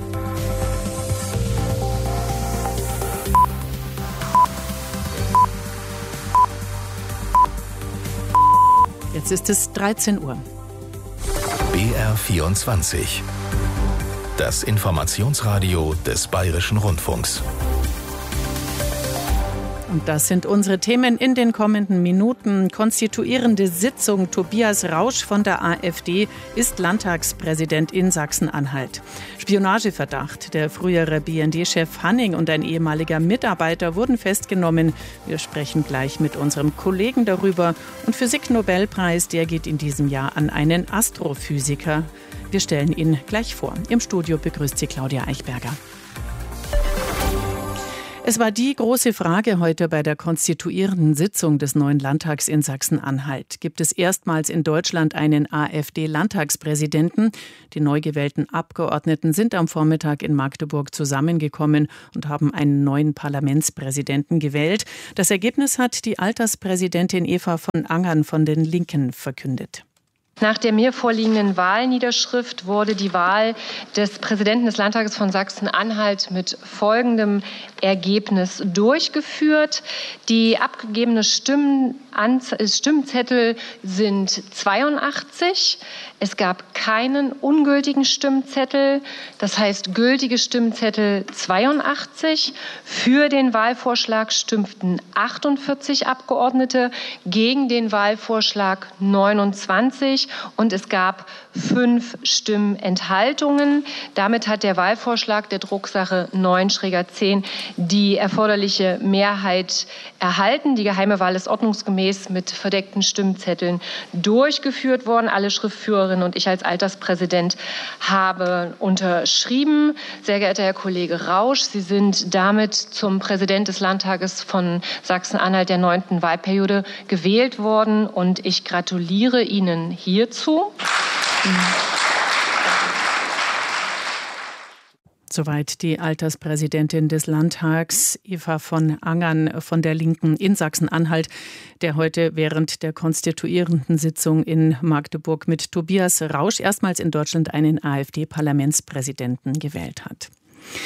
Jetzt ist es 13 Uhr. BR24. Das Informationsradio des Bayerischen Rundfunks. Und das sind unsere Themen in den kommenden Minuten. Konstituierende Sitzung. Tobias Rausch von der AfD ist Landtagspräsident in Sachsen-Anhalt. Spionageverdacht. Der frühere BND-Chef Hanning und ein ehemaliger Mitarbeiter wurden festgenommen. Wir sprechen gleich mit unserem Kollegen darüber. Und Physik-Nobelpreis, der geht in diesem Jahr an einen Astrophysiker. Wir stellen ihn gleich vor. Im Studio begrüßt sie Claudia Eichberger. Es war die große Frage heute bei der konstituierenden Sitzung des neuen Landtags in Sachsen-Anhalt. Gibt es erstmals in Deutschland einen AfD-Landtagspräsidenten? Die neu gewählten Abgeordneten sind am Vormittag in Magdeburg zusammengekommen und haben einen neuen Parlamentspräsidenten gewählt. Das Ergebnis hat die Alterspräsidentin Eva von Angern von den Linken verkündet. Nach der mir vorliegenden Wahlniederschrift wurde die Wahl des Präsidenten des Landtages von Sachsen-Anhalt mit folgendem Ergebnis durchgeführt. Die abgegebenen Stimmzettel sind 82. Es gab keinen ungültigen Stimmzettel. Das heißt, gültige Stimmzettel 82. Für den Wahlvorschlag stimmten 48 Abgeordnete, gegen den Wahlvorschlag 29. Und es gab 5 Stimmenthaltungen. Damit hat der Wahlvorschlag der Drucksache 9-10 die erforderliche Mehrheit erhalten. Die geheime Wahl ist ordnungsgemäß mit verdeckten Stimmzetteln durchgeführt worden. Alle Schriftführerinnen und ich als Alterspräsident habe unterschrieben. Sehr geehrter Herr Kollege Rausch, Sie sind damit zum Präsident des Landtages von Sachsen-Anhalt der 9. Wahlperiode gewählt worden und ich gratuliere Ihnen hierzu. Soweit die Alterspräsidentin des Landtags, Eva von Angern von der Linken in Sachsen-Anhalt, der heute während der konstituierenden Sitzung in Magdeburg mit Tobias Rausch erstmals in Deutschland einen AfD-Parlamentspräsidenten gewählt hat.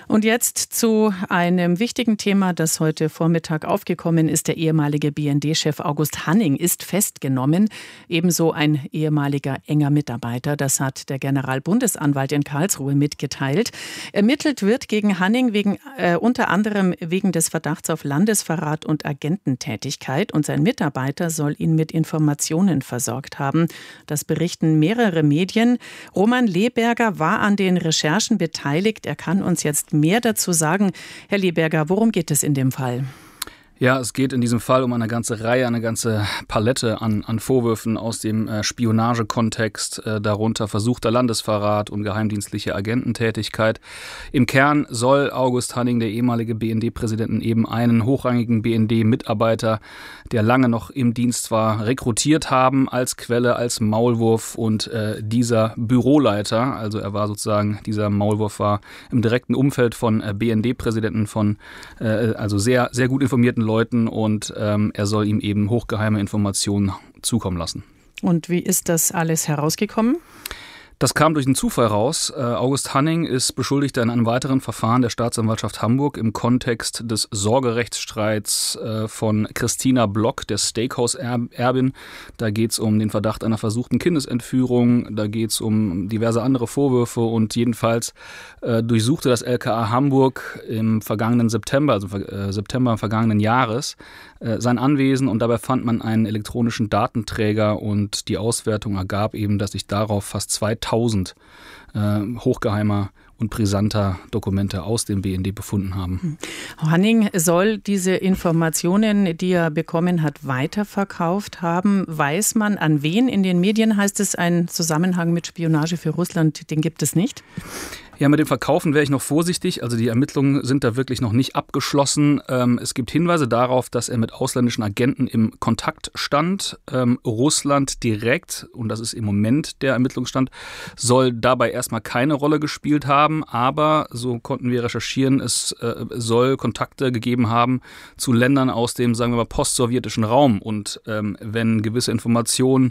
Und jetzt zu einem wichtigen Thema, das heute Vormittag aufgekommen ist. Der ehemalige BND-Chef August Hanning ist festgenommen. Ebenso ein ehemaliger enger Mitarbeiter. Das hat der Generalbundesanwalt in Karlsruhe mitgeteilt. Ermittelt wird gegen Hanning unter anderem wegen des Verdachts auf Landesverrat und Agententätigkeit. Und sein Mitarbeiter soll ihn mit Informationen versorgt haben. Das berichten mehrere Medien. Roman Leberger war an den Recherchen beteiligt. Er kann uns jetzt mehr dazu sagen. Herr Leberger, worum geht es in dem Fall? Ja, es geht in diesem Fall um eine ganze Reihe, eine ganze Palette an Vorwürfen aus dem Spionagekontext, darunter versuchter Landesverrat und geheimdienstliche Agententätigkeit. Im Kern soll August Hanning, der ehemalige BND-Präsident, eben einen hochrangigen BND-Mitarbeiter, der lange noch im Dienst war, rekrutiert haben als Quelle, als Maulwurf, und dieser Büroleiter, also er war sozusagen, dieser Maulwurf war im direkten Umfeld von BND-Präsidenten, von also sehr, sehr gut informierten Leuten, und er soll ihm eben hochgeheime Informationen zukommen lassen. Und wie ist das alles herausgekommen? Das kam durch einen Zufall raus. August Hanning ist Beschuldigter in einem weiteren Verfahren der Staatsanwaltschaft Hamburg im Kontext des Sorgerechtsstreits von Christina Block, der Steakhouse-Erbin. Da geht es um den Verdacht einer versuchten Kindesentführung, da geht es um diverse andere Vorwürfe, und jedenfalls durchsuchte das LKA Hamburg im vergangenen September, also September vergangenen Jahres, sein Anwesen, und dabei fand man einen elektronischen Datenträger, und die Auswertung ergab eben, dass sich darauf fast 2000 hochgeheimer und brisanter Dokumente aus dem BND befunden haben. Hanning soll diese Informationen, die er bekommen hat, weiterverkauft haben. Weiß man, an wen? In den Medien heißt es, ein Zusammenhang mit Spionage für Russland, den gibt es nicht. Ja, mit dem Verkaufen wäre ich noch vorsichtig. Also die Ermittlungen sind da wirklich noch nicht abgeschlossen. Es gibt Hinweise darauf, dass er mit ausländischen Agenten im Kontakt stand. Russland direkt, und das ist im Moment der Ermittlungsstand, soll dabei erstmal keine Rolle gespielt haben. Aber, so konnten wir recherchieren, es soll Kontakte gegeben haben zu Ländern aus dem, sagen wir mal, postsowjetischen Raum. Und wenn gewisse Informationen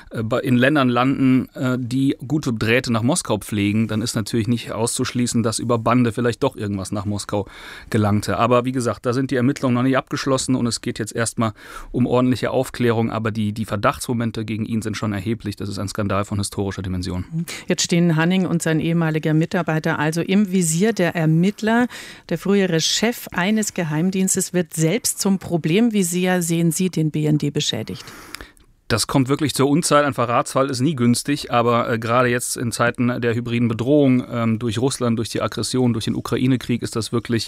in Ländern landen, die gute Drähte nach Moskau pflegen, dann ist natürlich nicht auszuschließen, dass über Bande vielleicht doch irgendwas nach Moskau gelangte. Aber wie gesagt, da sind die Ermittlungen noch nicht abgeschlossen, und es geht jetzt erstmal um ordentliche Aufklärung, aber die Verdachtsmomente gegen ihn sind schon erheblich. Das ist ein Skandal von historischer Dimension. Jetzt stehen Hanning und sein ehemaliger Mitarbeiter also im Visier der Ermittler. Der frühere Chef eines Geheimdienstes wird selbst zum Problem. Wie sehr sehen Sie den BND beschädigt? Das kommt wirklich zur Unzeit. Ein Verratsfall ist nie günstig, aber gerade jetzt in Zeiten der hybriden Bedrohung durch Russland, durch die Aggression, durch den Ukraine-Krieg ist das wirklich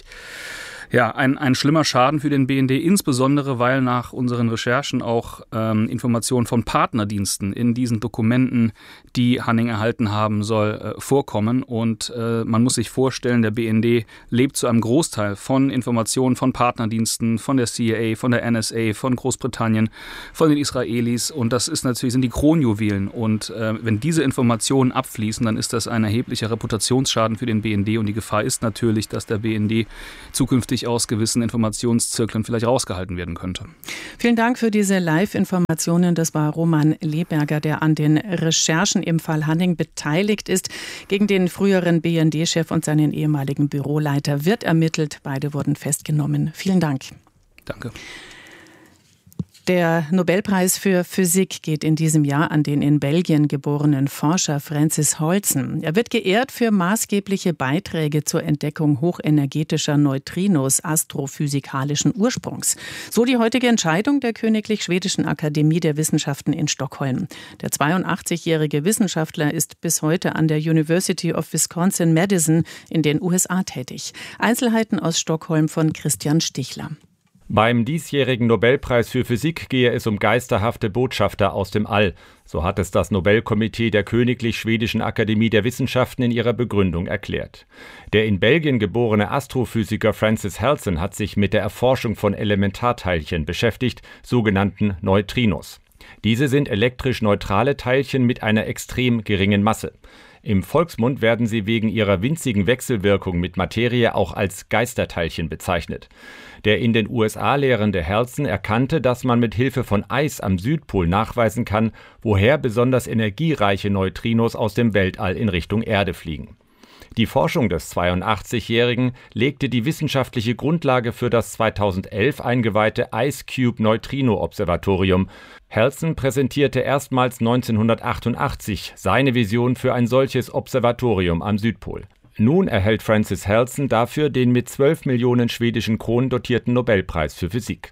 ein schlimmer Schaden für den BND, insbesondere weil nach unseren Recherchen auch Informationen von Partnerdiensten in diesen Dokumenten, die Hanning erhalten haben soll, vorkommen. Und man muss sich vorstellen, der BND lebt zu einem Großteil von Informationen von Partnerdiensten, von der CIA, von der NSA, von Großbritannien, von den Israelis. Und das sind die Kronjuwelen. Und wenn diese Informationen abfließen, dann ist das ein erheblicher Reputationsschaden für den BND. Und die Gefahr ist natürlich, dass der BND zukünftig aus gewissen Informationszirkeln vielleicht rausgehalten werden könnte. Vielen Dank für diese Live-Informationen. Das war Roman Leberger, der an den Recherchen im Fall Hanning beteiligt ist. Gegen den früheren BND-Chef und seinen ehemaligen Büroleiter wird ermittelt. Beide wurden festgenommen. Vielen Dank. Danke. Der Nobelpreis für Physik geht in diesem Jahr an den in Belgien geborenen Forscher Francis Holzen. Er wird geehrt für maßgebliche Beiträge zur Entdeckung hochenergetischer Neutrinos astrophysikalischen Ursprungs. So die heutige Entscheidung der Königlich Schwedischen Akademie der Wissenschaften in Stockholm. Der 82-jährige Wissenschaftler ist bis heute an der University of Wisconsin-Madison in den USA tätig. Einzelheiten aus Stockholm von Christian Stichler. Beim diesjährigen Nobelpreis für Physik gehe es um geisterhafte Botschafter aus dem All. So hat es das Nobelkomitee der Königlich Schwedischen Akademie der Wissenschaften in ihrer Begründung erklärt. Der in Belgien geborene Astrophysiker Francis Holzen hat sich mit der Erforschung von Elementarteilchen beschäftigt, sogenannten Neutrinos. Diese sind elektrisch neutrale Teilchen mit einer extrem geringen Masse. Im Volksmund werden sie wegen ihrer winzigen Wechselwirkung mit Materie auch als Geisterteilchen bezeichnet. Der in den USA lehrende Holzen erkannte, dass man mit Hilfe von Eis am Südpol nachweisen kann, woher besonders energiereiche Neutrinos aus dem Weltall in Richtung Erde fliegen. Die Forschung des 82-Jährigen legte die wissenschaftliche Grundlage für das 2011 eingeweihte IceCube-Neutrino-Observatorium. Halson präsentierte erstmals 1988 seine Vision für ein solches Observatorium am Südpol. Nun erhält Francis Halson dafür den mit 12 Millionen schwedischen Kronen dotierten Nobelpreis für Physik.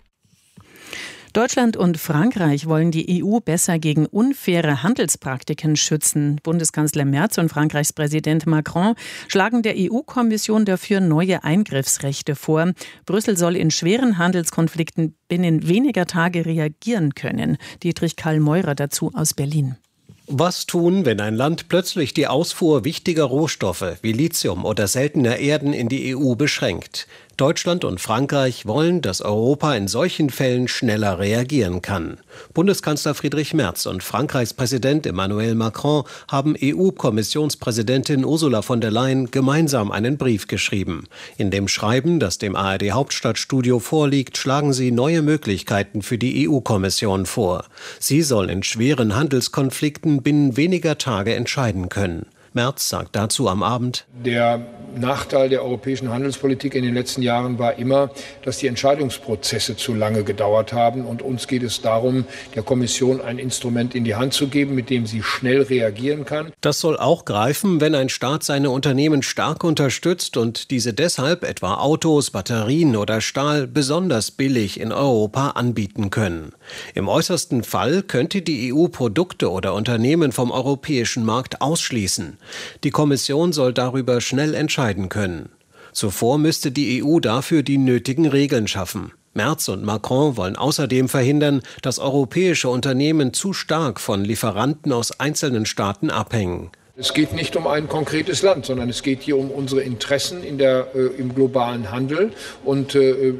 Deutschland und Frankreich wollen die EU besser gegen unfaire Handelspraktiken schützen. Bundeskanzler Merz und Frankreichs Präsident Macron schlagen der EU-Kommission dafür neue Eingriffsrechte vor. Brüssel soll in schweren Handelskonflikten binnen weniger Tage reagieren können. Dietrich Karl Meurer dazu aus Berlin. Was tun, wenn ein Land plötzlich die Ausfuhr wichtiger Rohstoffe wie Lithium oder seltener Erden in die EU beschränkt? Deutschland und Frankreich wollen, dass Europa in solchen Fällen schneller reagieren kann. Bundeskanzler Friedrich Merz und Frankreichs Präsident Emmanuel Macron haben EU-Kommissionspräsidentin Ursula von der Leyen gemeinsam einen Brief geschrieben. In dem Schreiben, das dem ARD-Hauptstadtstudio vorliegt, schlagen sie neue Möglichkeiten für die EU-Kommission vor. Sie soll in schweren Handelskonflikten binnen weniger Tage entscheiden können. Merz sagt dazu am Abend: Der Nachteil der europäischen Handelspolitik in den letzten Jahren war immer, dass die Entscheidungsprozesse zu lange gedauert haben. Und uns geht es darum, der Kommission ein Instrument in die Hand zu geben, mit dem sie schnell reagieren kann. Das soll auch greifen, wenn ein Staat seine Unternehmen stark unterstützt und diese deshalb etwa Autos, Batterien oder Stahl besonders billig in Europa anbieten können. Im äußersten Fall könnte die EU Produkte oder Unternehmen vom europäischen Markt ausschließen. Die Kommission soll darüber schnell entscheiden können. Zuvor müsste die EU dafür die nötigen Regeln schaffen. Merz und Macron wollen außerdem verhindern, dass europäische Unternehmen zu stark von Lieferanten aus einzelnen Staaten abhängen. Es geht nicht um ein konkretes Land, sondern es geht hier um unsere Interessen im globalen Handel. Und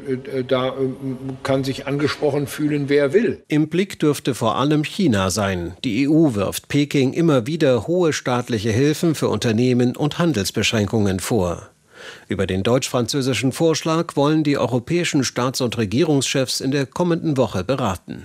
da kann sich angesprochen fühlen, wer will. Im Blick dürfte vor allem China sein. Die EU wirft Peking immer wieder hohe staatliche Hilfen für Unternehmen und Handelsbeschränkungen vor. Über den deutsch-französischen Vorschlag wollen die europäischen Staats- und Regierungschefs in der kommenden Woche beraten.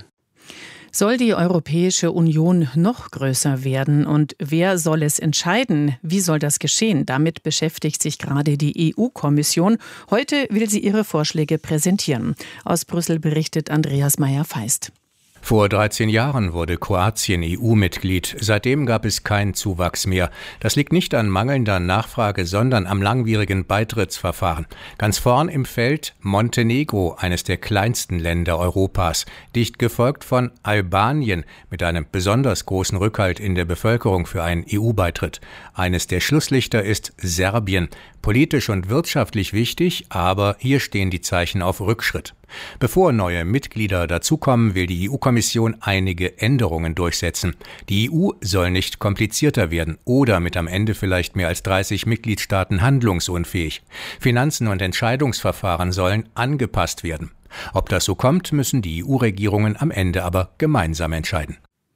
Soll die Europäische Union noch größer werden und wer soll es entscheiden? Wie soll das geschehen? Damit beschäftigt sich gerade die EU-Kommission. Heute will sie ihre Vorschläge präsentieren. Aus Brüssel berichtet Andreas Meyer-Feist. Vor 13 Jahren wurde Kroatien EU-Mitglied. Seitdem gab es keinen Zuwachs mehr. Das liegt nicht an mangelnder Nachfrage, sondern am langwierigen Beitrittsverfahren. Ganz vorn im Feld Montenegro, eines der kleinsten Länder Europas, dicht gefolgt von Albanien mit einem besonders großen Rückhalt in der Bevölkerung für einen EU-Beitritt. Eines der Schlusslichter ist Serbien. Politisch und wirtschaftlich wichtig, aber hier stehen die Zeichen auf Rückschritt. Bevor neue Mitglieder dazukommen, will die EU-Kommission einige Änderungen durchsetzen. Die EU soll nicht komplizierter werden oder mit am Ende vielleicht mehr als 30 Mitgliedstaaten handlungsunfähig. Finanzen und Entscheidungsverfahren sollen angepasst werden. Ob das so kommt, müssen die EU-Regierungen am Ende aber gemeinsam entscheiden.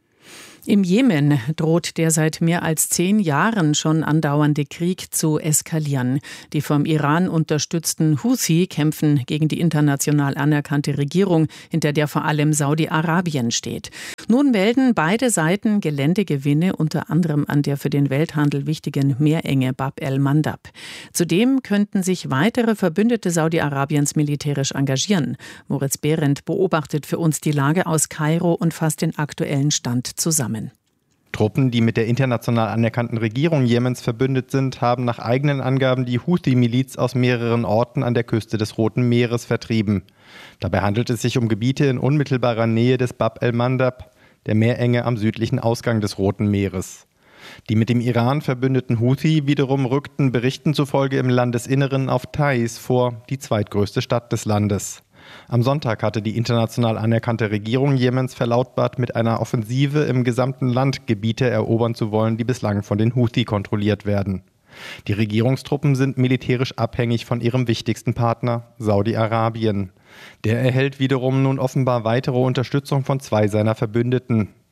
Im Jemen droht der seit mehr als 10 Jahren schon andauernde Krieg zu eskalieren. Die vom Iran unterstützten Houthi kämpfen gegen die international anerkannte Regierung, hinter der vor allem Saudi-Arabien steht. Nun melden beide Seiten Geländegewinne, unter anderem an der für den Welthandel wichtigen Meerenge Bab el-Mandab. Zudem könnten sich weitere Verbündete Saudi-Arabiens militärisch engagieren. Moritz Behrendt beobachtet für uns die Lage aus Kairo und fasst den aktuellen Stand zusammen. Truppen, die mit der international anerkannten Regierung Jemens verbündet sind, haben nach eigenen Angaben die Houthi-Miliz aus mehreren Orten an der Küste des Roten Meeres vertrieben. Dabei handelt es sich um Gebiete in unmittelbarer Nähe des Bab el-Mandab, der Meerenge am südlichen Ausgang des Roten Meeres. Die mit dem Iran verbündeten Houthi wiederum rückten Berichten zufolge im Landesinneren auf Taiz vor, die zweitgrößte Stadt des Landes. Am Sonntag hatte die international anerkannte Regierung Jemens verlautbart, mit einer Offensive im gesamten Land Gebiete erobern zu wollen, die bislang von den Houthi kontrolliert werden. Die Regierungstruppen sind militärisch abhängig von ihrem wichtigsten Partner, Saudi-Arabien. Der erhält wiederum nun offenbar weitere Unterstützung von 2 seiner Verbündeten.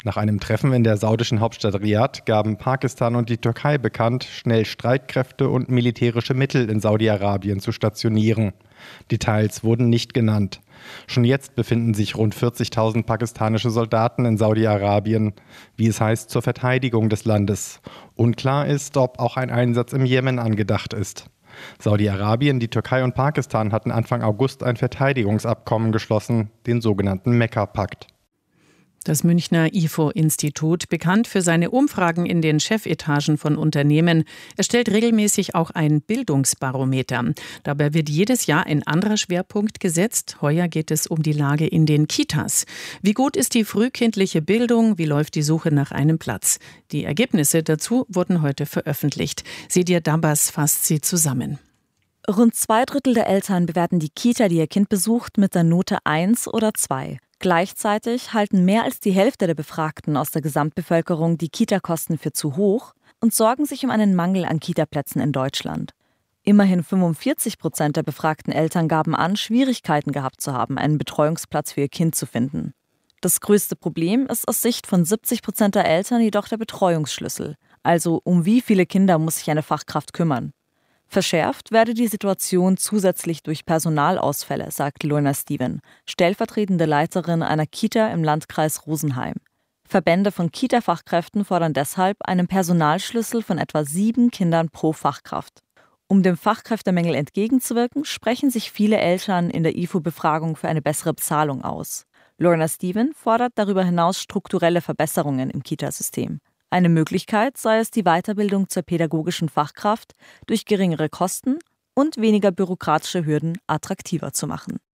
Nach einem Treffen in der saudischen Hauptstadt Riad gaben Pakistan und die Türkei bekannt, schnell Streitkräfte und militärische Mittel in Saudi-Arabien zu stationieren. Details wurden nicht genannt. Schon jetzt befinden sich rund 40.000 pakistanische Soldaten in Saudi-Arabien, wie es heißt, zur Verteidigung des Landes. Unklar ist, ob auch ein Einsatz im Jemen angedacht ist. Saudi-Arabien, die Türkei und Pakistan hatten Anfang August ein Verteidigungsabkommen geschlossen, den sogenannten Mekka-Pakt. Das Münchner IFO-Institut, bekannt für seine Umfragen in den Chefetagen von Unternehmen, erstellt regelmäßig auch ein Bildungsbarometer. Dabei wird jedes Jahr ein anderer Schwerpunkt gesetzt. Heuer geht es um die Lage in den Kitas. Wie gut ist die frühkindliche Bildung? Wie läuft die Suche nach einem Platz? Die Ergebnisse dazu wurden heute veröffentlicht. Sedia Dabas fasst sie zusammen. Rund 2/3 der Eltern bewerten die Kita, die ihr Kind besucht, mit der Note 1 oder 2. Gleichzeitig halten mehr als die Hälfte der Befragten aus der Gesamtbevölkerung die Kita-Kosten für zu hoch und sorgen sich um einen Mangel an Kita-Plätzen in Deutschland. Immerhin 45% der befragten Eltern gaben an, Schwierigkeiten gehabt zu haben, einen Betreuungsplatz für ihr Kind zu finden. Das größte Problem ist aus Sicht von 70% der Eltern jedoch der Betreuungsschlüssel. Also um wie viele Kinder muss sich eine Fachkraft kümmern? Verschärft werde die Situation zusätzlich durch Personalausfälle, sagt Lorna Steven, stellvertretende Leiterin einer Kita im Landkreis Rosenheim. Verbände von Kita-Fachkräften fordern deshalb einen Personalschlüssel von etwa 7 Kindern pro Fachkraft. Um dem Fachkräftemangel entgegenzuwirken, sprechen sich viele Eltern in der IFO-Befragung für eine bessere Bezahlung aus. Lorna Steven fordert darüber hinaus strukturelle Verbesserungen im Kitasystem. Eine Möglichkeit sei es, die Weiterbildung zur pädagogischen Fachkraft durch geringere Kosten und weniger bürokratische Hürden attraktiver zu machen.